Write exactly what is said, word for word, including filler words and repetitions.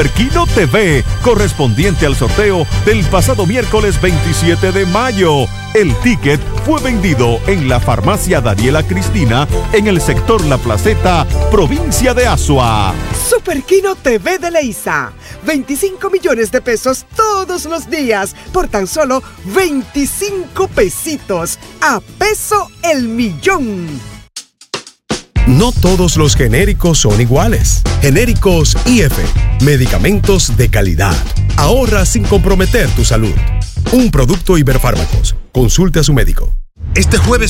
Superquino T V, correspondiente al sorteo del pasado miércoles veintisiete de mayo. El ticket fue vendido en la farmacia Daniela Cristina, en el sector La Placeta, provincia de Azua. Superquino T V de Leisa. veinticinco millones de pesos todos los días por tan solo veinticinco pesitos. A peso el millón. No todos los genéricos son iguales. Genéricos I F, medicamentos de calidad. Ahorra sin comprometer tu salud. Un producto Iberfármacos. Consulte a su médico. Este jueves